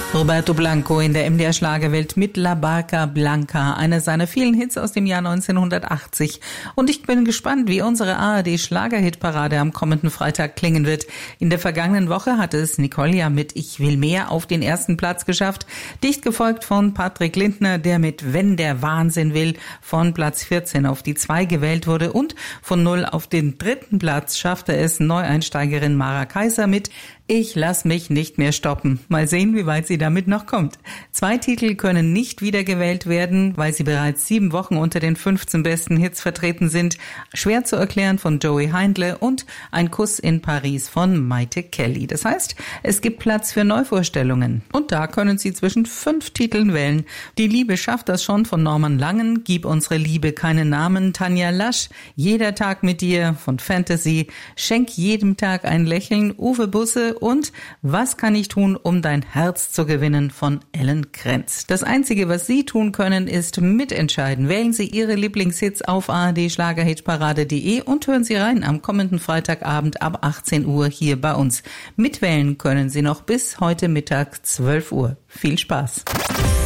Roberto Blanco in der MDR Schlagerwelt mit La Barca Blanca, einer seiner vielen Hits aus dem Jahr 1980. Und ich bin gespannt, wie unsere ARD Schlagerhitparade am kommenden Freitag klingen wird. In der vergangenen Woche hatte es Nicole ja mit Ich will mehr auf den ersten Platz geschafft, dicht gefolgt von Patrick Lindner, der mit Wenn der Wahnsinn will von Platz 14 auf die 2 gewählt wurde, und von 0 auf den 3. Platz schaffte es Neueinsteigerin Mara Kaiser mit Ich lass mich nicht mehr stoppen. Mal sehen, wie weit sie damit noch kommt. 2 Titel können nicht wiedergewählt werden, weil sie bereits 7 Wochen unter den 15 besten Hits vertreten sind. Schwer zu erklären von Joey Heindle und Ein Kuss in Paris von Maite Kelly. Das heißt, es gibt Platz für Neuvorstellungen. Und da können Sie zwischen 5 Titeln wählen. Die Liebe schafft das schon von Norman Langen, Gib unsere Liebe keinen Namen, Tanja Lasch, Jeder Tag mit dir von Fantasy, Schenk jedem Tag ein Lächeln, Uwe Busse und Was kann ich tun, um dein Herz zu gewinnen von Ellen Krenz. Das Einzige, was Sie tun können, ist mitentscheiden. Wählen Sie Ihre Lieblingshits auf ardschlagerhitparade.de und hören Sie rein am kommenden Freitagabend ab 18 Uhr hier bei uns. Mitwählen können Sie noch bis heute Mittag 12 Uhr. Viel Spaß!